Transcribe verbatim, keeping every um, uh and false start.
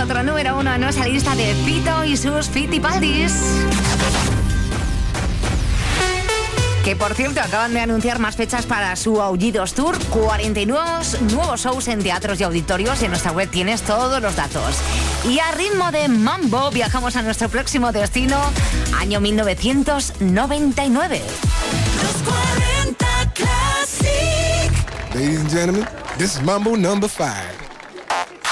otro número uno en nuestra lista de Fito y sus Fitipaldis. Que por cierto acaban de anunciar más fechas para su Aullidos Tour, cuarenta y nueve nuevos shows en teatros y auditorios, y en nuestra web tienes todos los datos. Y a ritmo de mambo viajamos a nuestro próximo destino, año mil novecientos noventa y nueve. Los cuarenta Classic. Ladies and gentlemen, this is Mambo number five.